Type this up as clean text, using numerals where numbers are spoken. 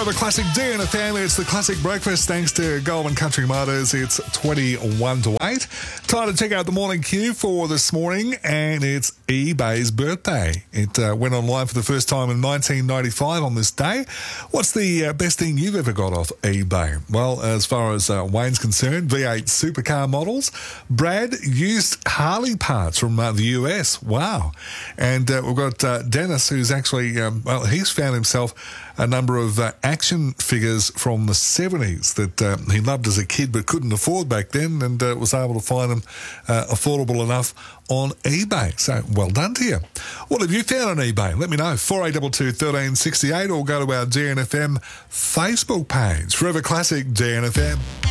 Forever Classic DNFM. It's the classic breakfast thanks to Goldman Country Motors. It's 21 to 8. Time to check out the morning queue for this morning, and it's eBay's birthday. It went online for the first time in 1995 on this day. What's the best thing you've ever got off eBay? Well, as far as Wayne's concerned, V8 supercar models. Brad, used Harley parts from the US. Wow. And we've got Dennis, who's actually, he's found himself a number of action figures from the 70s that he loved as a kid but couldn't afford back then, and was able to find them affordable enough on eBay. So well done to you. What have you found on eBay? Let me know. 4822 1368, or go to our DNFM Facebook page. Forever Classic DNFM.